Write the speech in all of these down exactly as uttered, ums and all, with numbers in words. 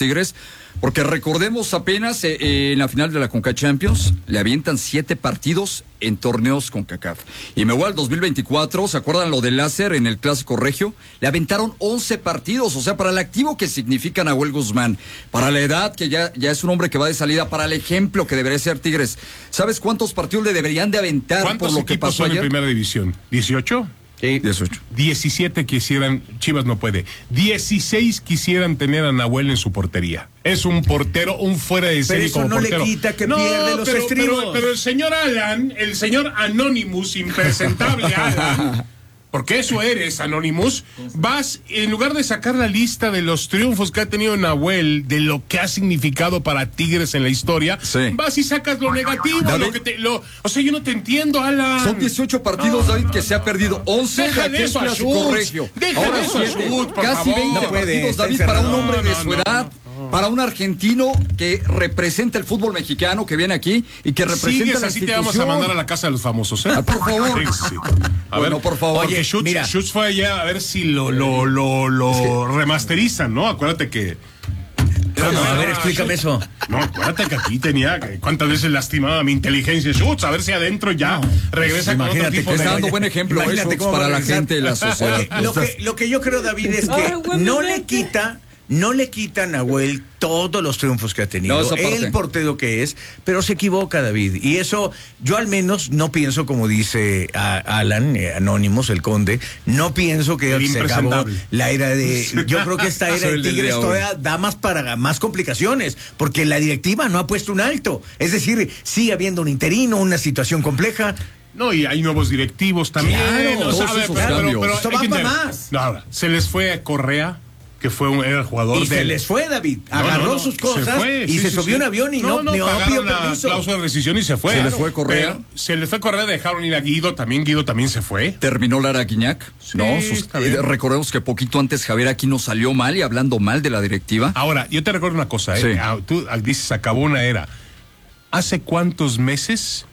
Tigres, porque recordemos apenas eh, eh, en la final de la Conca Champions, le avientan siete partidos en torneos CONCACAF. Y me voy al dos mil veinticuatro, ¿se acuerdan lo del láser en el Clásico Regio? Le aventaron once partidos, o sea, para el activo que significa Nahuel Guzmán, para la edad que ya, ya es un hombre que va de salida, para el ejemplo que debería ser Tigres. ¿Sabes cuántos partidos le deberían de aventar por lo que pasó son ayer? En primera división? ¿dieciocho? Sí, dieciocho. diecisiete quisieran, Chivas no puede. dieciséis quisieran tener a Nahuel en su portería. Es un portero, un fuera de serie como portero. Pero eso no le quita que no, pierde los pero, estribos. Pero, pero el señor Alan, el señor Anonymous, impresentable Alan, porque eso eres, Anonymous, vas, en lugar de sacar la lista de los triunfos que ha tenido Nahuel, de lo que ha significado para Tigres en la historia, sí, vas y sacas lo negativo, David, lo que te, lo, o sea, yo no te entiendo, Alan. Son dieciocho partidos, no, David, que se ha perdido once. Deja de eso a Schultz. Deja Ahora de eso a siete, Schultz, por casi favor. veinte No puede, partidos, David, está para un encerrado. hombre de No, su no, edad. no, no. Para un argentino que representa el fútbol mexicano, que viene aquí y que representa Sigues la así, te institución. vamos a mandar a la casa de los famosos, ¿eh? Ah, por favor. Sí, sí. A Bueno, ver, por favor. Oye, Schutz, mira. Schutz fue allá a ver si lo, lo, lo, lo Es que... remasterizan, ¿no? Acuérdate que... No, no, a ver, explícame eso. No, acuérdate que aquí tenía... que ¿Cuántas veces lastimaba mi inteligencia Schutz? A ver si adentro ya No, regresa con otro imagínate tipo que de... Está dando buen ejemplo Imagínate eso cómo para va a la regresar. gente de la sociedad. Oye, lo que, lo que yo creo, David, es que no le quita... No le quita a Nahuel todos los triunfos que ha tenido, No, el portero que es, pero se equivoca, David. Y eso, yo al menos no pienso, como dice a Alan, eh, Anónimos, el conde, no pienso que El se acabó impresentable. la era de... Yo creo que esta era Soy de el del Tigres día todavía hoy. da más para más complicaciones, porque la directiva no ha puesto un alto. Es decir, sigue habiendo un interino, una situación compleja. No, y hay nuevos directivos también. Claro, o sea, todos a ver, esos pero, pero, cambios. pero Esto hay va que para entender. más. No, ahora, se les fue a Correa, que fue un, era el jugador Y de... se les fue, David. No, Agarró no, no, sus se cosas fue, y sí, se sí, subió sí. un avión y no, no, no pagaron pidió la permiso. cláusula de rescisión y se fue. Se les fue Correa. Pero se les fue Correa, dejaron ir a Guido, también Guido también se fue. Terminó Lara Guiñac, Sí, ¿no? Sus- está bien. eh, recordemos que poquito antes Javier Aquino salió mal y hablando mal de la directiva. Ahora, yo te recuerdo una cosa, ¿eh? Sí. Ah, tú ah, dices, acabó una era. ¿Hace cuántos meses?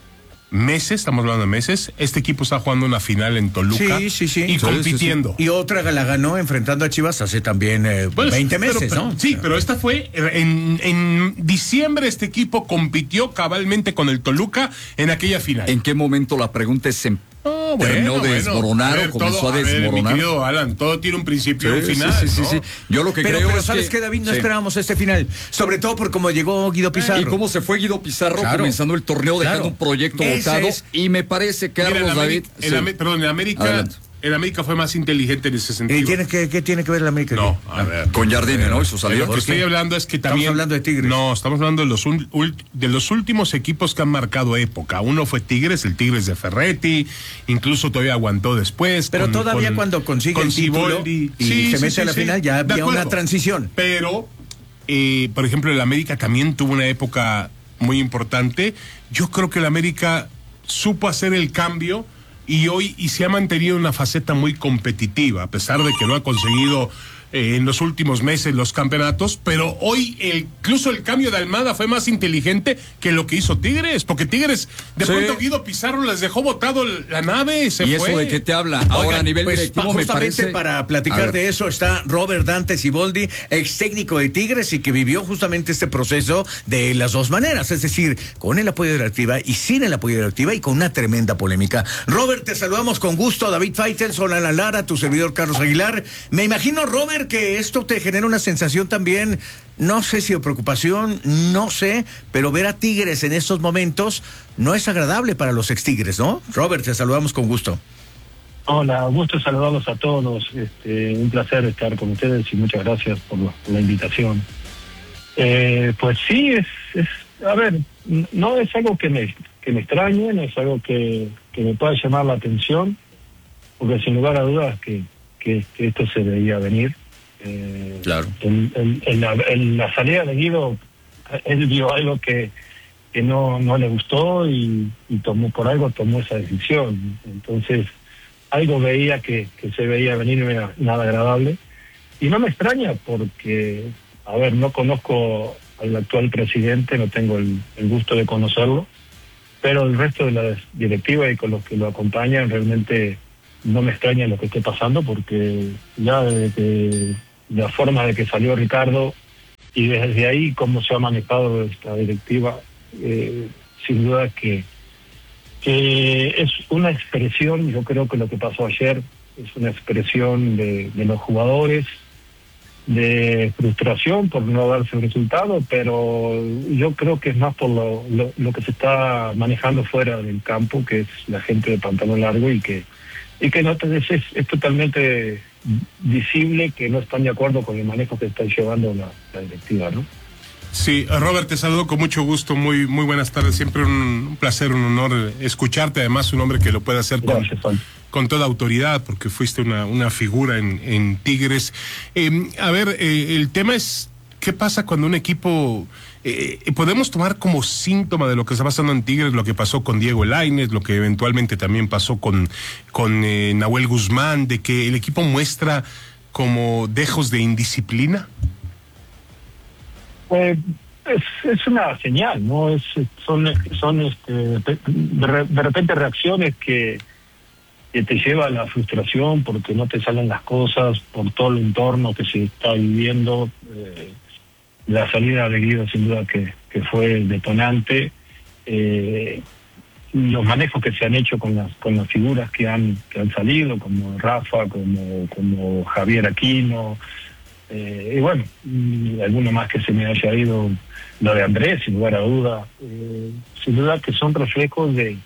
Meses, estamos hablando de meses, este equipo está jugando una final en Toluca. Sí, sí, sí. Y Sí, compitiendo. Y otra la ganó enfrentando a Chivas hace también eh, Bueno, veinte pero- meses, pero- ¿no? Sí, pero esta fue en, en diciembre este equipo compitió cabalmente con el Toluca en aquella final. ¿En qué momento la pregunta es en Oh, terminó bueno, de bueno. desmoronar A ver, o comenzó todo- a ver, desmoronar? mi querido Alan, todo tiene un principio y un Sí, final. sí, sí, ¿no? sí. Yo lo que Pero, creo pero es ¿sabes que... qué, David? No sí. esperábamos este final. Sobre todo por cómo llegó Guido Pizarro. Y cómo se fue Guido Pizarro Claro. comenzando el torneo, dejando Claro. un proyecto Ese votado. es- Y me parece, Mira, Carlos en David... América, en sí. Amé- perdón, en América, Adelante. en América fue más inteligente en ese Eh, sentido. ¿tiene que, ¿Qué tiene que ver la América? No, a ver. Con Jardine, ¿no? Y su De salida. lo que ¿Por estoy qué? hablando es que Estamos también... hablando de Tigres. No, estamos hablando de los, ul- ul- de los últimos equipos que han marcado época. Uno fue Tigres, el Tigres de Ferretti, incluso todavía aguantó después. Pero con- todavía con- cuando consigue con el título Siboldi. y Sí, se sí, mete sí, a la sí. final, ya De había una acuerdo. transición. Pero, eh, por ejemplo, el América también tuvo una época muy importante. Yo creo que el América supo hacer el cambio y hoy y se ha mantenido una faceta muy competitiva, a pesar de que no ha conseguido eh, en los últimos meses los campeonatos, pero hoy el, incluso el cambio de Almada fue más inteligente que lo que hizo Tigres, porque Tigres, de Sí. pronto Guido Pizarro les dejó botado la nave y se ¿Y fue. eso de qué te habla? Ahora Oigan, a nivel pues, directivo pa- me justamente parece... para A platicar ver. de eso está Robert Dante Siboldi, ex técnico de Tigres y que vivió justamente este proceso de las dos maneras, es decir, con el apoyo de la directiva y sin el apoyo de la directiva y con una tremenda polémica. Robert, te saludamos con gusto, David Faitelson, Ana Lara, tu servidor Carlos Aguilar. Me imagino, Robert, que esto te genera una sensación también, no sé si de preocupación, no sé, pero ver a Tigres en estos momentos no es agradable para los ex Tigres, ¿no? Robert, te saludamos con gusto. Hola, gusto saludarlos a todos. Este, un placer estar con ustedes y muchas gracias por la, por la invitación. Eh, pues sí, es, es, a ver, n- no es algo que me, que me extrañe, no es algo que, que me pueda llamar la atención, porque sin lugar a dudas que, que, que esto se veía venir. Eh, Claro. En, en- en la, en la salida de Guido, él vio algo que, que no, no le gustó y, y tomó por algo tomó esa decisión. Entonces, algo veía que, que se veía venir, no era nada agradable. Y no me extraña porque, a ver, no conozco al actual presidente, no tengo el, el gusto de conocerlo, pero el resto de la directiva y con los que lo acompañan realmente no me extraña lo que esté pasando porque ya desde que la forma de que salió Ricardo y desde ahí cómo se ha manejado esta directiva, eh, sin duda que, que es una expresión, yo creo que lo que pasó ayer es una expresión de, de los jugadores, de frustración por no darse el resultado, pero yo creo que es más por lo, lo, lo que se está manejando fuera del campo, que es la gente de pantalón largo, y que y que no es, es, es totalmente visible que no están de acuerdo con el manejo que está llevando la, la directiva, ¿no? Sí, Robert, te saludo con mucho gusto, muy muy buenas tardes, siempre un, un placer, un honor escucharte, además un hombre que lo puede hacer con, Gracias, con toda autoridad, porque fuiste una, una figura en, en Tigres. Eh, a ver, eh, el tema es, ¿qué pasa cuando un equipo, eh, podemos tomar como síntoma de lo que está pasando en Tigres, lo que pasó con Diego Lainez, lo que eventualmente también pasó con, con eh, Nahuel Guzmán, de que el equipo muestra como dejos de indisciplina? Eh, es, es una señal, ¿no? Es, son son este, de, de repente reacciones que, que te lleva a la frustración porque no te salen las cosas, por todo el entorno que se está viviendo. Eh, la salida de Guido sin duda que, que fue detonante. Eh, los manejos que se han hecho con las con las figuras que han que han salido, como Rafa, como, como Javier Aquino. Eh, y bueno, y alguno más que se me haya ido, lo de Andrés, sin lugar a duda, eh, sin duda que son reflejos de,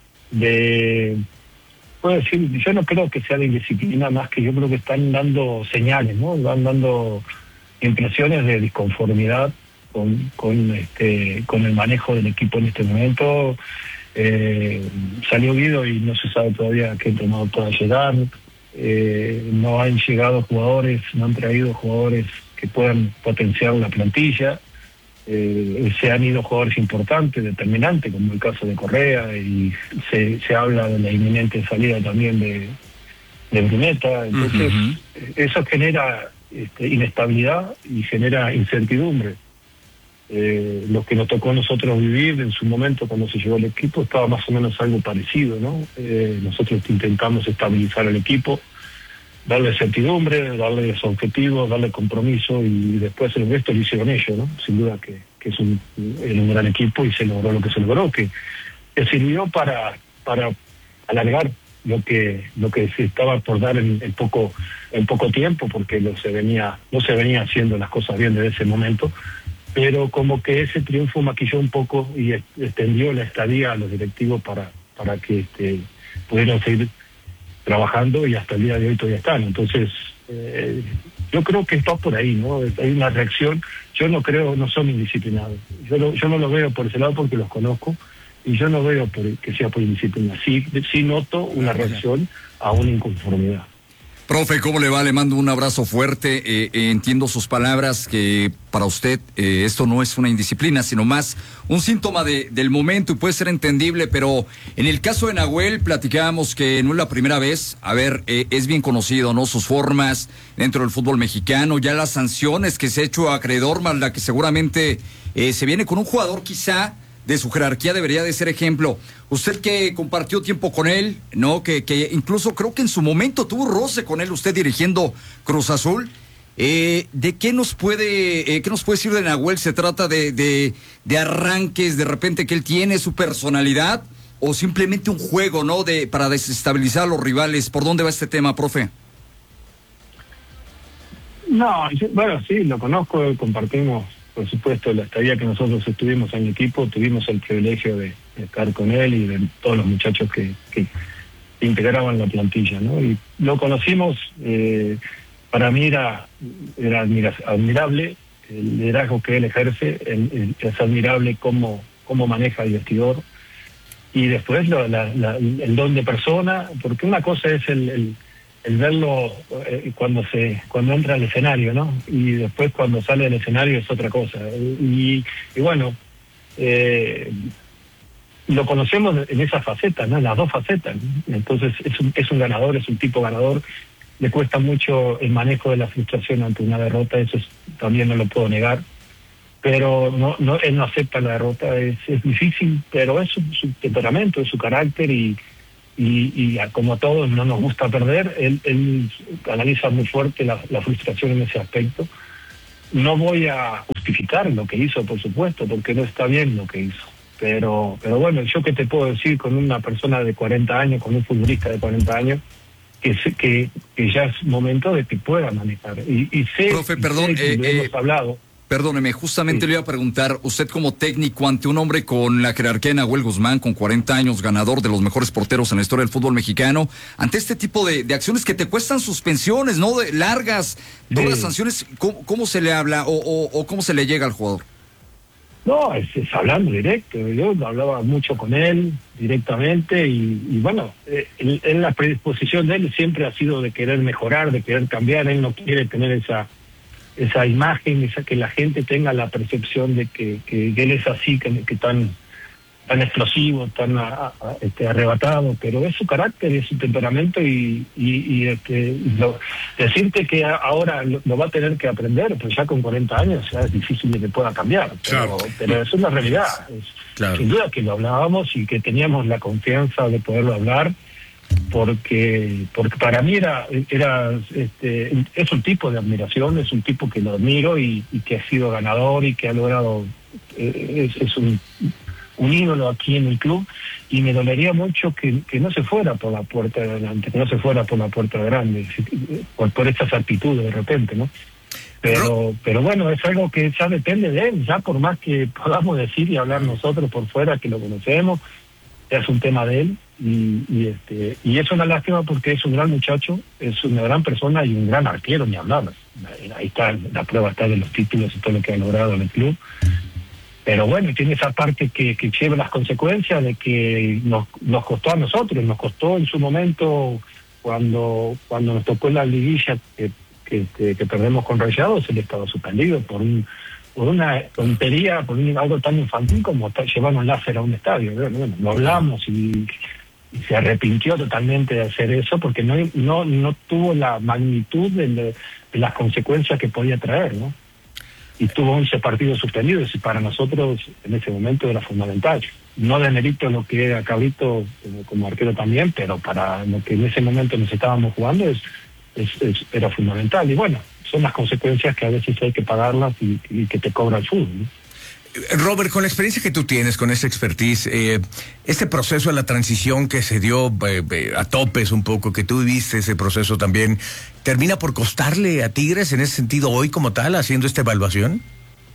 de, puedo decir, yo no creo que sea de indisciplina, más que yo creo que están dando señales, ¿no? Van dando impresiones de disconformidad con, con este, con el manejo del equipo en este momento. Eh, salió Guido y no se sabe todavía a qué entrenador pueda llegar. Eh, no han llegado jugadores, no han traído jugadores que puedan potenciar la plantilla. Eh, se han ido jugadores importantes, determinantes, como el caso de Correa, y se, se habla de la inminente salida también de, de Bruneta. Entonces, uh-huh. eso genera este, inestabilidad y genera incertidumbre. Eh, lo que nos tocó a nosotros vivir en su momento cuando se llegó el equipo estaba más o menos algo parecido, ¿no? Eh, nosotros intentamos estabilizar el equipo, darle certidumbre, darle objetivos, darle compromiso, y después el resto lo hicieron ellos, ¿no? Sin duda que, que es un, un gran equipo y se logró lo que se logró, que, que sirvió para para alargar lo que lo que se estaba por dar en, en poco en poco tiempo, porque no se venía no se venía haciendo las cosas bien desde ese momento. Pero como que ese triunfo maquilló un poco y extendió la estadía a los directivos para para que este, pudieran seguir trabajando, y hasta el día de hoy todavía están. Entonces, eh, yo creo que está por ahí, ¿no? Hay una reacción. Yo no creo, no son indisciplinados. Yo no, yo no lo veo por ese lado porque los conozco, y yo no veo por, que sea por indisciplina. Sí, sí noto una reacción a una inconformidad. Profe, ¿cómo le va? Le mando un abrazo fuerte. Eh, eh, entiendo sus palabras, que para usted eh, esto no es una indisciplina, sino más un síntoma de, del momento, y puede ser entendible, pero en el caso de Nahuel platicábamos que no es la primera vez. A ver, eh, es bien conocido, ¿no? Sus formas dentro del fútbol mexicano, ya las sanciones que se ha hecho acreedor, más la que seguramente eh, se viene con un jugador quizá de su jerarquía debería de ser ejemplo. Usted que compartió tiempo con él, ¿no? Que, que incluso creo que en su momento tuvo roce con él, usted dirigiendo Cruz Azul. Eh, ¿De qué nos puede, eh, qué nos puede decir de Nahuel? ¿Se trata de, de, de arranques de repente que él tiene, su personalidad, o simplemente un juego, ¿no? De, para desestabilizar a los rivales? ¿Por dónde va este tema, profe? No, yo, bueno, sí, lo conozco, compartimos, por supuesto, la estadía que nosotros estuvimos en el equipo, tuvimos el privilegio de, de estar con él y de todos los muchachos que, que integraban la plantilla, ¿no? Y lo conocimos, eh, para mí era, era admira, admirable el liderazgo que él ejerce, el, el, es admirable cómo, cómo maneja el vestidor, y después lo, la, la, el don de persona, porque una cosa es el... el el verlo eh, cuando se cuando entra al escenario, ¿no? Y después cuando sale del escenario es otra cosa. Y, y bueno, eh, lo conocemos en esa faceta, ¿no? En las dos facetas, ¿no? Entonces es un, es un ganador, es un tipo ganador. Le cuesta mucho el manejo de la frustración ante una derrota, eso es, también no lo puedo negar. Pero no, no, él no acepta la derrota, es, es difícil, pero es su, su temperamento, es su carácter, y Y, y como a todos no nos gusta perder, él, él analiza muy fuerte la, la frustración en ese aspecto. No voy a justificar justificar lo que hizo, por supuesto, porque no está bien lo que hizo. Pero, pero bueno, yo qué te puedo decir con una persona de cuarenta años, con un futbolista de cuarenta años, que, que, que ya es momento de que pueda manejar. Y, y sé, Profe, y perdón, sé, eh, lo eh, hemos hablado. Perdóneme, justamente Sí. le iba a preguntar, usted como técnico ante un hombre con la jerarquía de Nahuel Guzmán, con cuarenta años, ganador de los mejores porteros en la historia del fútbol mexicano, ante este tipo de, de acciones que te cuestan suspensiones, ¿no? De largas, duras Sí. sanciones, ¿cómo, cómo se le habla o, o, o cómo se le llega al jugador? No, es, es hablando directo. Yo hablaba mucho con él directamente y, y bueno, eh, él- él, la predisposición de él siempre ha sido de querer mejorar, de querer cambiar. Él no quiere tener esa esa imagen, esa que la gente tenga la percepción de que, que, que él es así, que, que tan tan explosivo, tan a- a- este, arrebatado, pero es su carácter, es su temperamento y, y, y, este, lo- decirte que a- ahora lo, lo va a tener que aprender, pues ya con cuarenta años ya es difícil de que pueda cambiar, pero, Claro. pero eso es la realidad. Es, Claro. Sin duda que lo hablábamos y que teníamos la confianza de poderlo hablar, porque porque para mí era era este es un tipo de admiración, es un tipo que lo admiro y, y que ha sido ganador y que ha logrado eh, es, es un un ídolo aquí en el club y me dolería mucho que, que no se fuera por la puerta de adelante, que no se fuera por la puerta grande, por, por estas actitudes de repente, ¿no? Pero pero bueno, es algo que ya depende de él, ya por más que podamos decir y hablar nosotros por fuera que lo conocemos, es un tema de él y, y este y es una lástima porque es un gran muchacho, es una gran persona y un gran arquero, ni hablar. Ahí está, la prueba está de los títulos y todo lo que ha logrado en el club. Pero bueno, tiene esa parte que, que lleva las consecuencias de que nos, nos costó a nosotros, nos costó en su momento cuando cuando nos tocó la liguilla que, que, que, que perdemos con Rayados, él estaba suspendido por un por una tontería, por un, algo tan infantil como ta- llevar un láser a un estadio. Bueno, bueno, lo hablamos y, y se arrepintió totalmente de hacer eso porque no no no tuvo la magnitud de, le- de las consecuencias que podía traer, ¿no? Y tuvo once partidos suspendidos y para nosotros en ese momento era fundamental. No demerito lo que era Cabrito como, como arquero también, pero para lo que en ese momento nos estábamos jugando es, es, es- era fundamental. Y bueno, son las consecuencias que a veces hay que pagarlas y, y que te cobra el fútbol, ¿no? Robert, con la experiencia que tú tienes, con esa expertise, eh, este proceso de la transición que se dio eh, eh, a topes un poco, que tú viste ese proceso también, ¿termina por costarle a Tigres en ese sentido hoy como tal, haciendo esta evaluación?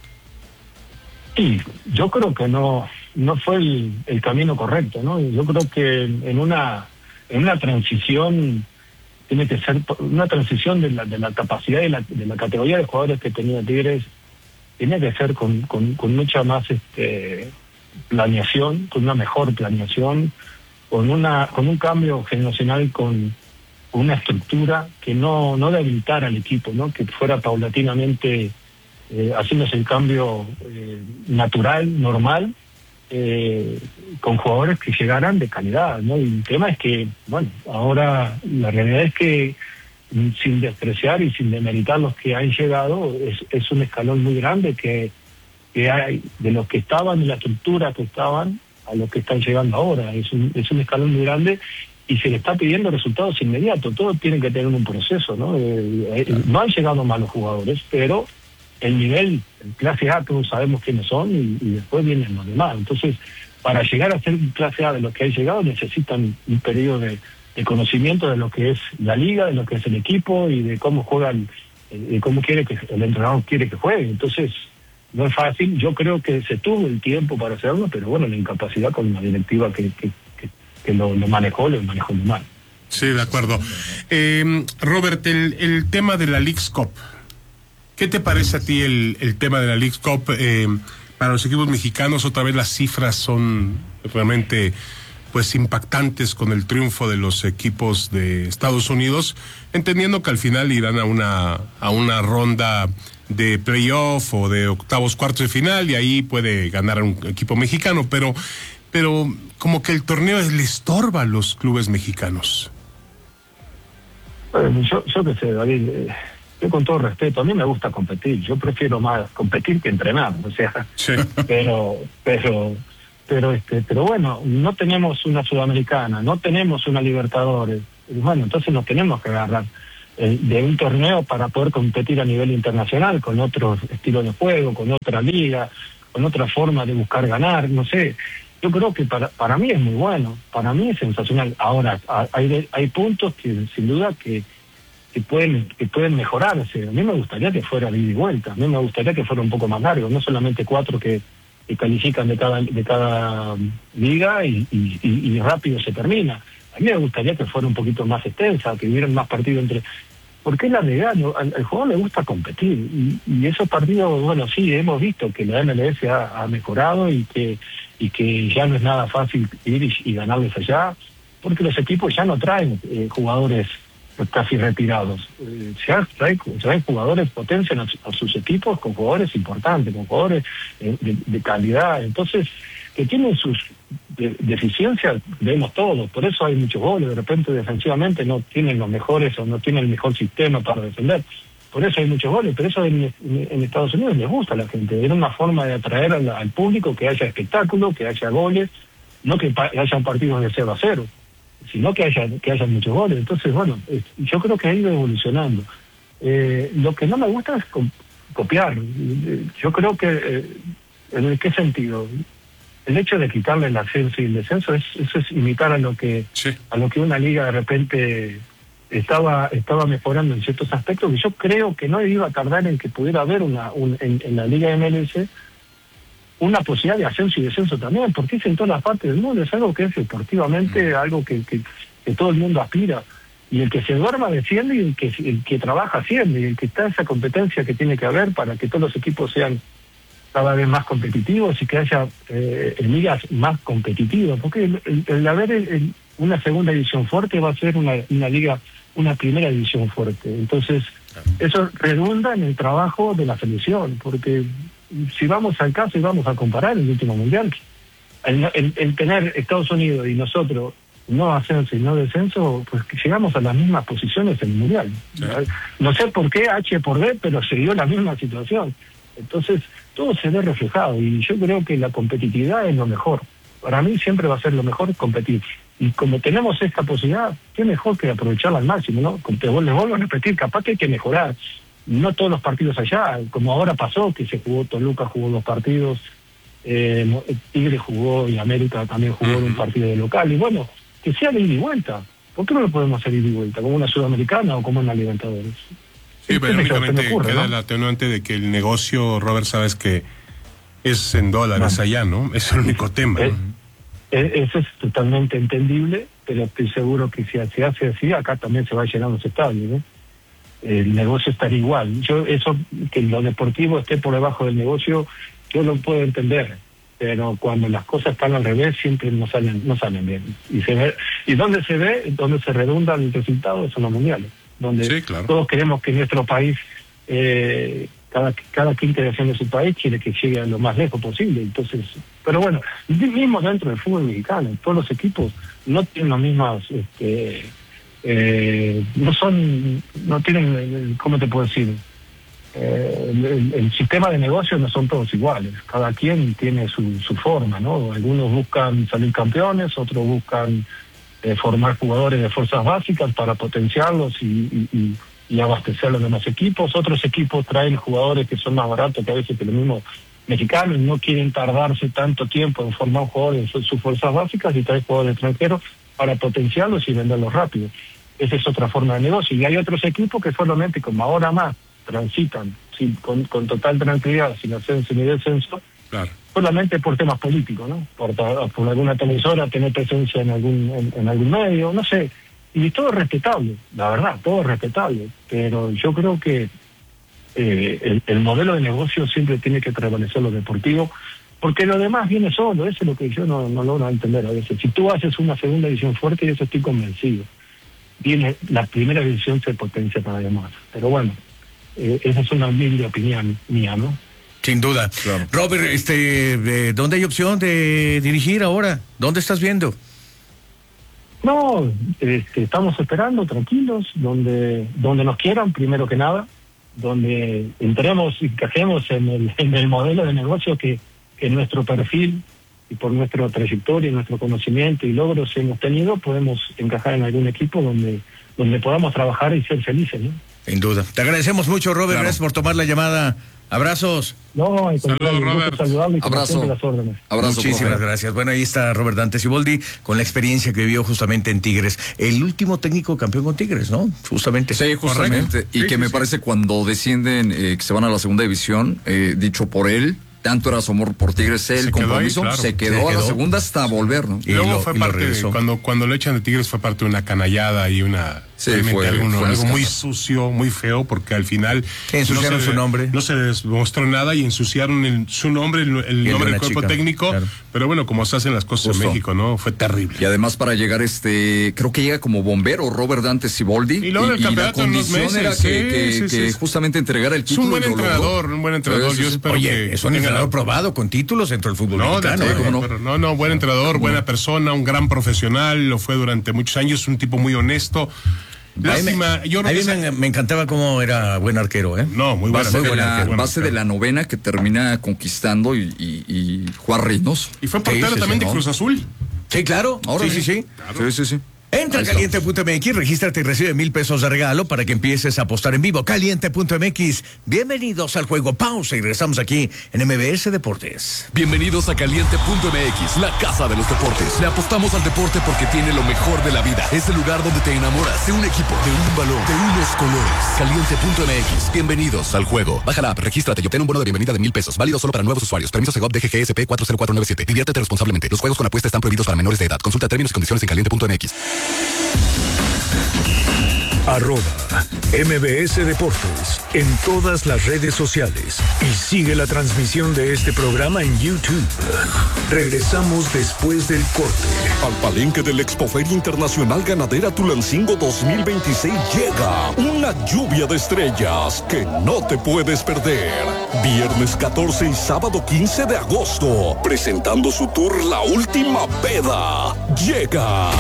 Sí, yo creo que no no fue el, el camino correcto, ¿no? Yo creo que en una en una transición tiene que ser una transición de la de la capacidad y la, de la categoría de jugadores que tenía Tigres, tiene que ser con, con, con mucha más este planeación, con una mejor planeación, con una con un cambio generacional, con una estructura que no no debilitara al equipo, ¿no? Que fuera paulatinamente eh, haciéndose el cambio eh, natural, normal, eh, con jugadores que llegaran de calidad, ¿no? Y el tema es que, bueno, ahora la realidad es que mm, sin despreciar y sin demeritar los que han llegado, es, es un escalón muy grande que, que hay de los que estaban y la estructura que estaban a los que están llegando ahora. Es un, es un escalón muy grande y se le está pidiendo resultados inmediatos. Todo tiene que tener un proceso, ¿no? Eh, eh, no han llegado malos jugadores, pero el nivel, el clase A, todos sabemos quiénes son y, y después vienen los demás. Entonces, para llegar a ser clase A de los que han llegado, necesitan un periodo de, de conocimiento de lo que es la liga, de lo que es el equipo y de cómo juegan, de cómo quiere que el entrenador quiere que juegue. Entonces, no es fácil. Yo creo que se tuvo el tiempo para hacerlo, pero bueno, la incapacidad con la directiva que, que, que, que lo, lo manejó, lo manejó muy mal. Sí, de acuerdo. Eh, Robert, el, el tema de la Leagues Cup. ¿Qué te parece a ti el, el tema de la Leagues Cup? Eh, para los equipos mexicanos, otra vez las cifras son realmente pues impactantes con el triunfo de los equipos de Estados Unidos, entendiendo que al final irán a una, a una ronda de playoff o de octavos, cuartos de final, y ahí puede ganar un equipo mexicano, pero, pero como que el torneo le estorba a los clubes mexicanos. Bueno, yo, yo qué sé, David, eh, yo con todo respeto, a mí me gusta competir, yo prefiero más competir que entrenar, o sea, Sí. pero, pero, pero este, pero bueno, no tenemos una Sudamericana, no tenemos una Libertadores, y bueno, entonces nos tenemos que agarrar eh, de un torneo para poder competir a nivel internacional con otro estilo de juego, con otra liga, con otra forma de buscar ganar, no sé. Yo creo que para para mí es muy bueno, para mí es sensacional. Ahora, hay hay puntos que sin duda que, que pueden que pueden mejorarse. A mí me gustaría que fuera de ida y vuelta, a mí me gustaría que fuera un poco más largo, no solamente cuatro que, que califican de cada de cada liga y, y, y, y rápido se termina. A mí me gustaría que fuera un poquito más extensa, que hubieran más partidos entre... Porque es la realidad, ¿no? Al, al jugador le gusta competir y, y esos partidos, bueno, sí, hemos visto que la M L S ha, ha mejorado y que y que ya no es nada fácil ir y, y ganarles allá, porque los equipos ya no traen eh, jugadores casi retirados, eh, ya traen, traen jugadores, potencian a, a sus equipos con jugadores importantes, con jugadores eh, de, de calidad, entonces que tienen sus de, deficiencias, vemos todos, por eso hay muchos goles, de repente defensivamente no tienen los mejores o no tienen el mejor sistema para defender. Por eso hay muchos goles, pero eso en, en Estados Unidos les gusta a la gente. Era una forma de atraer al, al público, que haya espectáculo, que haya goles, no que pa hayan partidos de cero a cero, sino que haya que haya muchos goles. Entonces, bueno, es, yo creo que ha ido evolucionando. Eh, lo que no me gusta es co copiar. Yo creo que, eh, ¿en qué sentido? El hecho de quitarle el ascenso y el descenso, es, eso es imitar a lo que sí. a lo que una liga de repente... estaba estaba mejorando en ciertos aspectos, que yo creo que no iba a tardar en que pudiera haber una un, en, en la Liga M L S una posibilidad de ascenso y descenso también, porque es en todas las partes del mundo, es algo que es deportivamente, algo que, que, que todo el mundo aspira, y el que se duerma desciende y el que, el que trabaja asciende, y el que está esa competencia que tiene que haber para que todos los equipos sean cada vez más competitivos y que haya eh, ligas más competitivas, porque el, el, el haber el, el, una segunda división fuerte va a ser una, una liga, una primera división fuerte. Entonces, eso redunda en el trabajo de la selección, porque si vamos al caso y vamos a comparar el último mundial, el, el, el tener Estados Unidos y nosotros no ascenso y no descenso, pues que llegamos a las mismas posiciones en el mundial. Sí. No sé por qué H por B, pero se dio la misma situación. Entonces, todo se ve reflejado y yo creo que la competitividad es lo mejor. Para mí siempre va a ser lo mejor competir. Y como tenemos esta posibilidad, qué mejor que aprovecharla al máximo, ¿no? Como te les vuelvo a repetir, capaz que hay que mejorar. No todos los partidos allá, como ahora pasó, que se jugó Toluca, jugó dos partidos, eh, Tigre jugó y América también jugó uh-huh. un partido de local. Y bueno, que sea de ida y vuelta. ¿Por qué no lo podemos hacer ida y vuelta? Como una Sudamericana o como una Libertadores. Sí, pero únicamente ocurre, queda ¿no? el atenuante de que el negocio, Robert, sabes que es en dólares bueno, allá, ¿no? Es el único tema. Eh, eh, eso es totalmente entendible, pero estoy seguro que si se hace así, acá también se va a llenar los estadios, ¿no? El negocio estaría igual. Yo eso, que lo deportivo esté por debajo del negocio, yo lo puedo entender, pero cuando las cosas están al revés, siempre no salen no salen bien. Y se ve, y donde se ve, donde se redunda el resultado, son los mundiales, donde sí, claro. todos queremos que nuestro país... Eh, cada cada quinta edición de su país quiere que llegue a lo más lejos posible. Entonces, pero bueno, mismo dentro del fútbol mexicano, todos los equipos no tienen las mismas, este, eh, no son, no tienen, ¿cómo te puedo decir? Eh, el, el sistema de negocios no son todos iguales, cada quien tiene su, su forma, ¿no? Algunos buscan salir campeones, otros buscan eh, formar jugadores de fuerzas básicas para potenciarlos y, y, y y abastecer a los demás equipos. Otros equipos traen jugadores que son más baratos que a veces que los mismos mexicanos, no quieren tardarse tanto tiempo en formar jugadores en sus fuerzas básicas y traen jugadores extranjeros para potenciarlos y venderlos rápido. Esa es otra forma de negocio. Y hay otros equipos que solamente, como ahora más, transitan sin, con, con total tranquilidad, sin ascenso ni descenso, claro. solamente por temas políticos, ¿no? Por, por alguna televisora, tener presencia en algún, en, en algún medio, no sé. Y todo es respetable, la verdad, todo es respetable, pero yo creo que eh, el, el modelo de negocio siempre tiene que prevalecer lo deportivo, porque lo demás viene solo, eso es lo que yo no, no logro entender a veces. Si tú haces una segunda división fuerte, y eso estoy convencido, viene la primera división se potencia para demás. Pero bueno, eh, esa es una humilde opinión mía, ¿no? Sin duda. Claro. Robert, este, eh, ¿dónde hay opción de dirigir ahora? ¿Dónde estás viendo? No, este, estamos esperando, tranquilos, donde donde nos quieran, primero que nada, donde entremos y encajemos en el, en el modelo de negocio que, que nuestro perfil y por nuestra trayectoria, nuestro conocimiento y logros hemos tenido, podemos encajar en algún equipo donde, donde podamos trabajar y ser felices, ¿no? Sin duda. Te agradecemos mucho, Robert, Claro. gracias por tomar la llamada. Abrazos. No, al contrario, Saludos, un gusto Robert. saludarlo y como Abrazo. siempre las órdenes. Abrazo, Muchísimas profe. gracias. Bueno, ahí está Robert Dante Siboldi con la experiencia que vivió justamente en Tigres. El último técnico campeón con Tigres, ¿no? Justamente. Sí, justamente. Correcto. Y Sí, que sí, me sí. parece cuando descienden, eh, que se van a la segunda división, eh, dicho por él, tanto era su amor por Tigres, el Se quedó ahí, compromiso, claro. se quedó Se a la quedó. segunda hasta volver, ¿no? Y Luego lo- fue y lo parte de, regresó. cuando, cuando lo echan de Tigres fue parte de una canallada y una Sí, realmente fue- algo, fue un algo muy escándalo. sucio, muy feo, porque al final Ensuciaron no se- su nombre. No se demostró nada y ensuciaron el- su nombre, el, el de nombre una del cuerpo chica, técnico. claro. Pero bueno, como se hacen las cosas Justo. en México, ¿no? Fue terrible. Y además para llegar este, creo que llega como bombero Robert Dante Siboldi. Y luego del la campeonato en unos condición era meses, que, sí, que- sí, que sí. justamente entregara el Es título. un buen y lo logró. entrenador, un buen entrenador. Sí, sí, Yo sí. espero Oye, que es un tenga- entrenador probado con títulos dentro del fútbol No, de mexicano. acuerdo, ¿eh? ¿cómo no? pero no, no, buen entrenador, buena persona, un gran profesional, lo fue durante muchos años, un tipo muy honesto. Lástima, a mí, yo a creo mí que me, esa- me encantaba cómo era buen arquero, ¿eh? No, muy buena. Base, muy de buen la, arquero, bueno, base de la novena que termina conquistando y, y, y Juan Reynoso. Y fue portero Sí, sí, también sí, de ¿no? Cruz Azul. Sí, claro. Órale. Sí, sí, sí. Sí, sí, sí. Entra a Ahí está. caliente punto m x, regístrate y recibe mil pesos de regalo para que empieces a apostar en vivo. caliente punto m x. Bienvenidos al juego. Pausa y regresamos aquí en M B S Deportes. Bienvenidos a Caliente punto m x, la casa de los deportes. Le apostamos al deporte porque tiene lo mejor de la vida. Es el lugar donde te enamoras de un equipo, de un balón, de unos colores. Caliente punto m x. Bienvenidos al juego. Baja la app, regístrate y obtén un bono de bienvenida de mil pesos. Válido solo para nuevos usuarios. Permiso Segov D G G S P cuatro cero cuatro nueve siete. Diviértete responsablemente. Los juegos con apuesta están prohibidos para menores de edad. Consulta términos y condiciones en caliente punto m x. Arroba M B S Deportes en todas las redes sociales y sigue la transmisión de este programa en YouTube. Regresamos después del corte. Al palenque del Expoferia Internacional Ganadera Tulancingo dos mil veintiséis llega una lluvia de estrellas que no te puedes perder. Viernes catorce y sábado quince de agosto, presentando su tour La Última Peda. Llega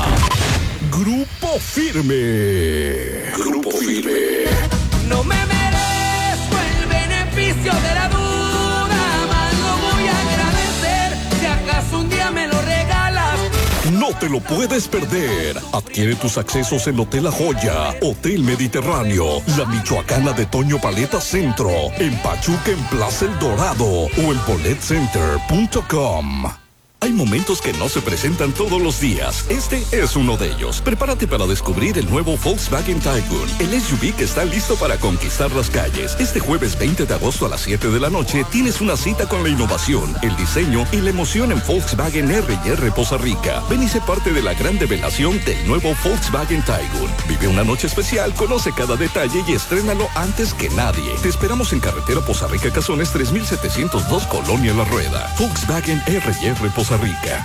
Grupo Firme. Grupo Firme. No me merezco el beneficio de la duda, mas lo voy a agradecer si acaso un día me lo regalas. No te lo puedes perder. Adquiere tus accesos en Hotel La Joya, Hotel Mediterráneo, La Michoacana de Toño Paleta Centro, en Pachuca en Plaza El Dorado o en bolet center punto com. Hay momentos que no se presentan todos los días. Este es uno de ellos. Prepárate para descubrir el nuevo Volkswagen Tiguan, el S U V que está listo para conquistar las calles. Este jueves veinte de agosto a las siete de la noche tienes una cita con la innovación, el diseño y la emoción en Volkswagen R y R Poza Rica. Ven y sé parte de la gran revelación del nuevo Volkswagen Tiguan. Vive una noche especial, conoce cada detalle y estrénalo antes que nadie. Te esperamos en carretera Poza Rica Cazones tres mil setecientos dos Colonia La Rueda. Volkswagen R y R Poza Rica.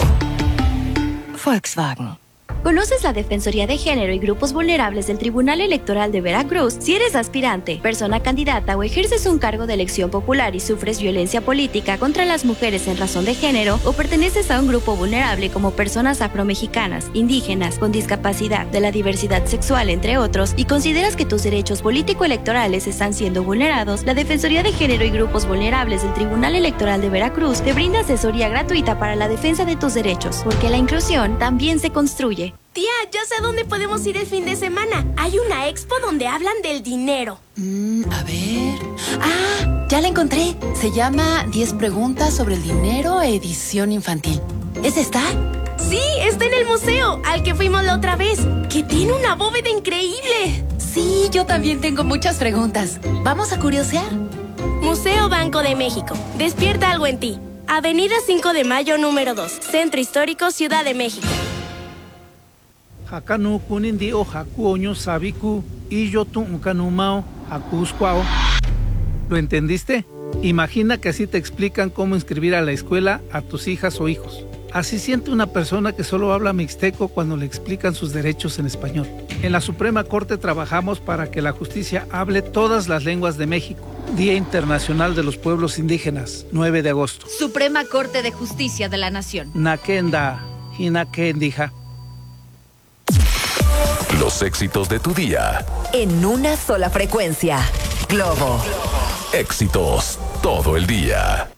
Volkswagen. ¿Conoces la Defensoría de Género y Grupos Vulnerables del Tribunal Electoral de Veracruz? Si eres aspirante, persona candidata o ejerces un cargo de elección popular y sufres violencia política contra las mujeres en razón de género o perteneces a un grupo vulnerable como personas afromexicanas, indígenas, con discapacidad, de la diversidad sexual, entre otros, y consideras que tus derechos político-electorales están siendo vulnerados, la Defensoría de Género y Grupos Vulnerables del Tribunal Electoral de Veracruz te brinda asesoría gratuita para la defensa de tus derechos, porque la inclusión también se construye. Tía, ya sé a dónde podemos ir el fin de semana. Hay una expo donde hablan del dinero. Mm, a ver... Ah, ya la encontré. Se llama diez preguntas sobre el dinero, edición infantil. ¿Es esta? Sí, está en el museo, al que fuimos la otra vez, que tiene una bóveda increíble. Sí, yo también tengo muchas preguntas. ¿Vamos a curiosear? Museo Banco de México. Despierta algo en ti. Avenida cinco de mayo, número dos. Centro Histórico, Ciudad de México. Hakanu kunindi o hakuoño sabiku y yo tu unkanumao hakuscuao. ¿Lo entendiste? Imagina que así te explican cómo inscribir a la escuela a tus hijas o hijos. Así siente una persona que solo habla mixteco cuando le explican sus derechos en español. En la Suprema Corte trabajamos para que la justicia hable todas las lenguas de México. Día Internacional de los Pueblos Indígenas, nueve de agosto. Suprema Corte de Justicia de la Nación. Nakenda, Hinakendija. Los éxitos de tu día. En una sola frecuencia. Globo. Éxitos todo el día.